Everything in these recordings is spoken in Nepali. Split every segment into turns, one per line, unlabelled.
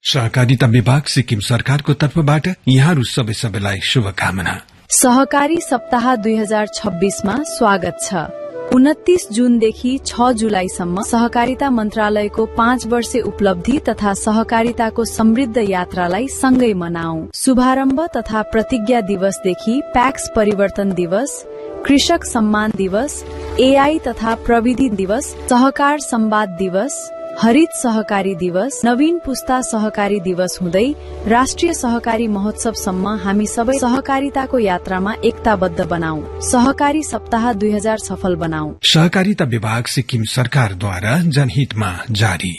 सहकारिता विभाग सिक्किम सरकारको तर्फबाट यहाँहरू सबैलाई शुभकामना।
सहकारी सप्ताह 2026 मा स्वागत छ। 29 जुनदेखि 6 जुलाईसम्म सहकारिता मन्त्रालयको 5 वर्षे उपलब्धि तथा सहकारिताको समृद्ध यात्रालाई सँगै मनाऊ। शुभारम्भ तथा प्रतिज्ञा दिवसदेखि प्याक्स परिवर्तन दिवस, कृषक सम्मान दिवस, एआई तथा प्रविधि दिवस, सहकार संवाद दिवस, हरित सहकारी दिवस, नवीन पुस्ता सहकारी दिवस हुँदै राष्ट्रिय सहकारी महोत्सवसम्म हामी सबै सहकारिताको यात्रामा एकताबद्ध बनाऊ। सहकारी सप्ताह 2000 सफल बनाऊ।
सहकारिता विभाग सिक्किम सरकारद्वारा जनहितमा जारी।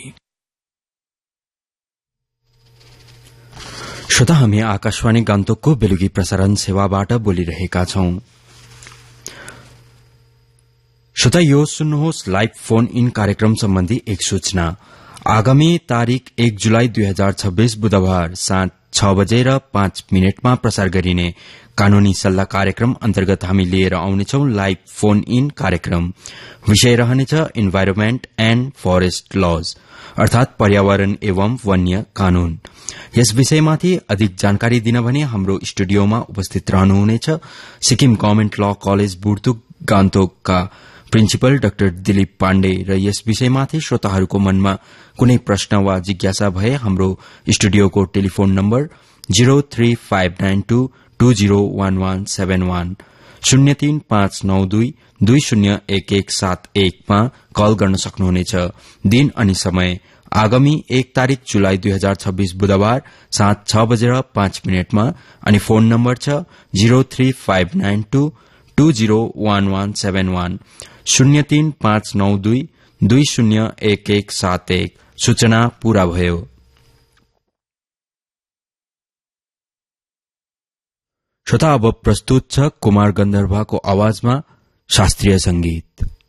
श्रोता, हामी आकाशवाणी गान्तोकको बेलुकी प्रसारण सेवाबाट बोलिरहेका छौं। श्रोता, यो सुन्नुहोस् लाइभ फोन इन कार्यक्रम सम्बन्धी एक सूचना। आगामी तारिक 1 जुलाई 2026 बुधबार साँझ 6 बजेर 5 मिनटमा प्रसार गरिने कानूनी सल्लाह कार्यक्रम अन्तर्गत हामी लिएर आउनेछौ लाइभ फोन इन कार्यक्रम। विषय रहनेछ इन्भाइरोमेन्ट एण्ड फरेस्ट लज, अर्थात पर्यावरण एवं वन्य कानून। यस विषयमाथि अधिक जानकारी दिन भने हाम्रो स्टुडियोमा उपस्थित रहनुहुनेछ सिक्किम गभर्नमेन्ट ल कलेज बुर्तुक गान्तोकका प्रिन्सिपल डाक्टर दिलीप पाण्डे। र यस विषयमाथि श्रोताहरूको मनमा कुनै प्रश्न वा जिज्ञासा भए हाम्रो स्टुडियोको टेलिफोन नम्बर 035922011171 03592 201171 मा कल गर्न सक्नुहुनेछ। दिन अनि समय आगामी 1 तारिक जुलाई 2026 बुधबार साँझ 6 बजेर 5 मिनटमा अनि फोन नम्बर छ 03592 201171 03592 201171। सूचना पूरा भयो। श्रोता, अब प्रस्तुत छ कुमार गन्धर्वको आवाजमा शास्त्रीय संगीत।